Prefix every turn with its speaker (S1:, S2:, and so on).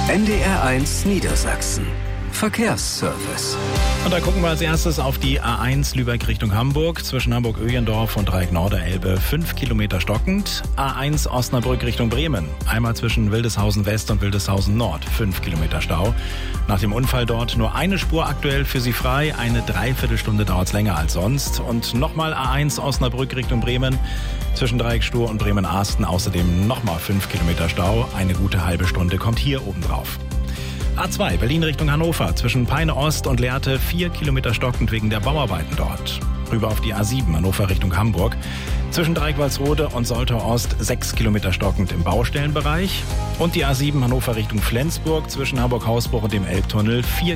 S1: NDR1 Niedersachsen. Verkehrsservice.
S2: Und da gucken wir als erstes auf die A1 Lübeck Richtung Hamburg. Zwischen Hamburg-Öhlendorf und Dreieck Norderelbe 5 Kilometer stockend. A1 Osnabrück Richtung Bremen. Einmal zwischen Wildeshausen West und Wildeshausen Nord 5 Kilometer Stau. Nach dem Unfall dort nur eine Spur aktuell für Sie frei. Eine Dreiviertelstunde dauert es länger als sonst. Und nochmal A1 Osnabrück Richtung Bremen. Zwischen Dreieck-Stur und Bremen-Arsten außerdem nochmal 5 Kilometer Stau. Eine gute halbe Stunde kommt hier obendrauf. A2 Berlin Richtung Hannover, zwischen Peine Ost und Lehrte 4 Kilometer stockend wegen der Bauarbeiten dort. Rüber auf die A7 Hannover Richtung Hamburg, zwischen Dreieck-Walsrode und Soltau Ost 6 Kilometer stockend im Baustellenbereich. Und die A7 Hannover Richtung Flensburg, zwischen Hamburg-Hausbruch und dem Elbtunnel 4